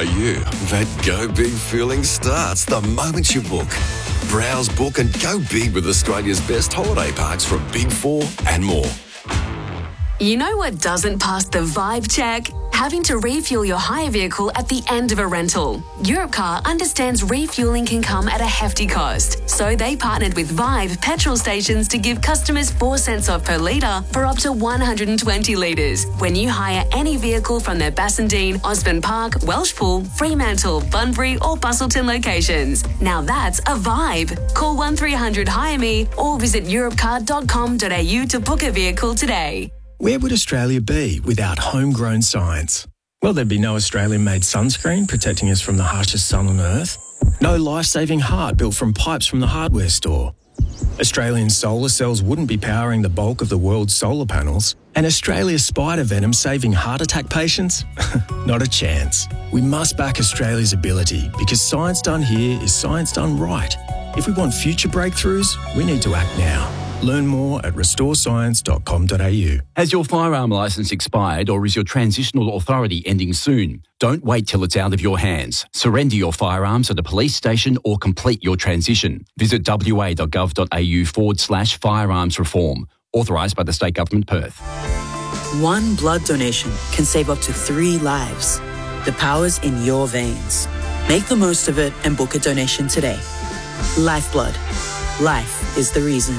That go big feeling starts the moment you book. Browse, book and go big with Australia's best holiday parks from Big Four and more. You know what doesn't pass the vibe check? Having to refuel your hire vehicle at the end of a rental. Europcar understands refueling can come at a hefty cost, so they partnered with Vibe petrol stations to give customers 4 cents off per litre for up to 120 litres when you hire any vehicle from their Bassendean, Osborne Park, Welshpool, Fremantle, Bunbury or Bustleton locations. Now that's a vibe. Call 1300 Hire Me or visit europcar.com.au to book a vehicle today. Where would Australia be without homegrown science? Well, there'd be no Australian-made sunscreen protecting us from the harshest sun on Earth. No life-saving heart built from pipes from the hardware store. Australian solar cells wouldn't be powering the bulk of the world's solar panels. And Australia's spider venom saving heart attack patients? Not a chance. We must back Australia's ability because science done here is science done right. If we want future breakthroughs, we need to act now. Learn more at restorescience.com.au. Has your firearm licence expired or is your transitional authority ending soon? Don't wait till it's out of your hands. Surrender your firearms at a police station or complete your transition. Visit wa.gov.au/firearms reform. Authorised by the State Government, Perth. One blood donation can save up to 3 lives. The power's in your veins. Make the most of it and book a donation today. Lifeblood. Life is the reason.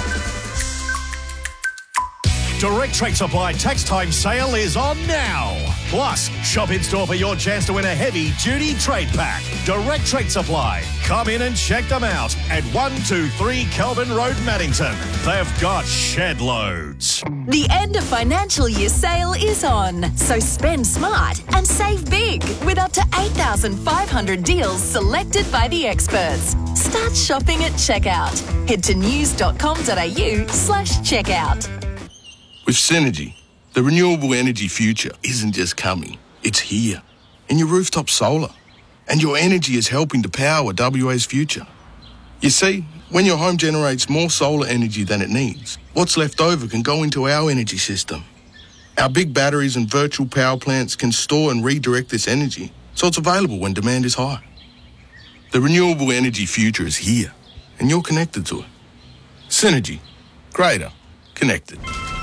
Direct Trade Supply Tax Time Sale is on now. Plus, shop in store for your chance to win a heavy-duty trade pack. Direct Trade Supply. Come in and check them out at 123 Kelvin Road, Maddington. They've got shed loads. The end of financial year sale is on, so spend smart and save big with up to 8,500 deals selected by the experts. Start shopping at checkout. Head to news.com.au/checkout. With Synergy, the renewable energy future isn't just coming, it's here. In your rooftop solar. And your energy is helping to power WA's future. You see, when your home generates more solar energy than it needs, what's left over can go into our energy system. Our big batteries and virtual power plants can store and redirect this energy, so it's available when demand is high. The renewable energy future is here, and you're connected to it. Synergy. Greater. Connected.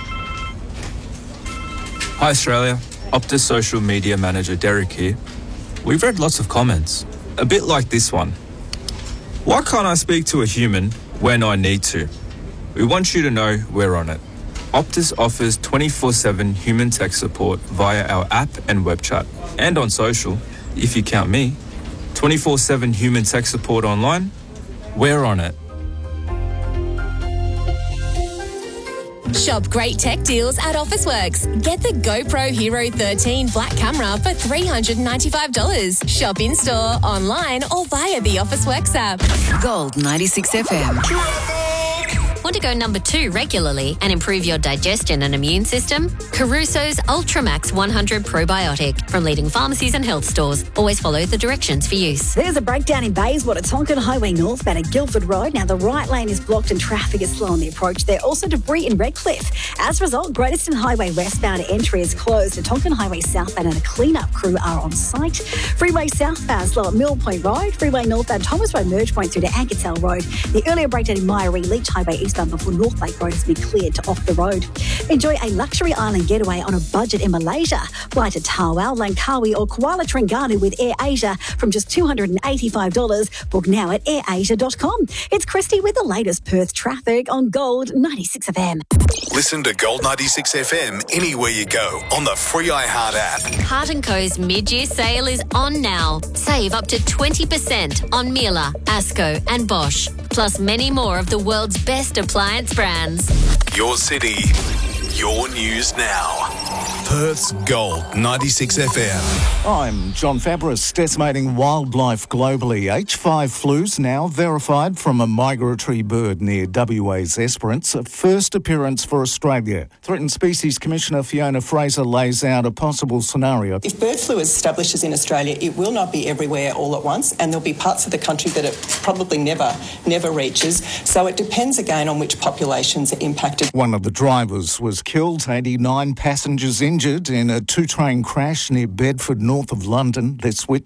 Hi Australia, Optus social media manager Derek here. We've read lots of comments, a bit like this one. Why can't I speak to a human when I need to? We want you to know we're on it. Optus offers 24/7 human tech support via our app and web chat. And on social, if you count me, 24/7 human tech support online, we're on it. Shop great tech deals at Officeworks. Get the GoPro Hero 13 black camera for $395. Shop in-store, online or via the Officeworks app. Gold 96 FM. Want to go number 2 regularly and improve your digestion and immune system? Caruso's Ultramax 100 Probiotic from leading pharmacies and health stores. Always follow the directions for use. There's a breakdown in Bayswater, Tonkin Highway northbound at Guildford Road. Now the right lane is blocked and traffic is slow on the approach there. Also debris in Redcliffe. As a result, Great Eastern Highway westbound entry is closed. The Tonkin Highway southbound and a clean-up crew are on site. Freeway southbound slow at Mill Point Road. Freeway northbound Thomas Road merge point through to Ankertel Road. The earlier breakdown in Myrie, Leach Highway eastbound before North Lake Road has been cleared to off the road. Enjoy a luxury island getaway on a budget in Malaysia. Fly to Tawau, Langkawi or Kuala Terengganu with Air Asia from just $285. Book now at airasia.com. It's Christy with the latest Perth traffic on Gold 96 FM. Listen to Gold 96 FM anywhere you go on the free iHeart app. Heart & Co.'s mid-year sale is on now. Save up to 20% on Miele, Asco and Bosch. Plus many more of the world's best appliance brands. Your city, your news now. Perth's Gold 96 FM. I'm John Fabris, decimating wildlife globally. H5 flu's now verified from a migratory bird near WA's Esperance, a first appearance for Australia. Threatened Species Commissioner Fiona Fraser lays out a possible scenario. If bird flu establishes in Australia, it will not be everywhere all at once, and there'll be parts of the country that it probably never reaches. So it depends again on which populations are impacted. One of the drivers was killed, 89 passengers injured in a 2-train crash near Bedford, north of London. This